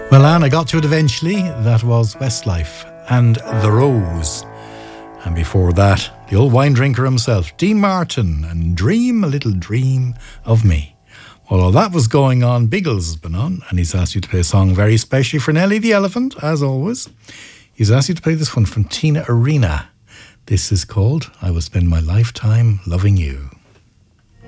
Well, Anne, I got to it eventually. That was Westlife and The Rose. And before that, the old wine drinker himself, Dean Martin, and Dream a Little Dream of Me. Well, all that was going on, Biggles has been on, and he's asked you to play a song very specially for Nelly the Elephant, as always. He's asked you to play this one from Tina Arena. This is called I Will Spend My Lifetime Loving You.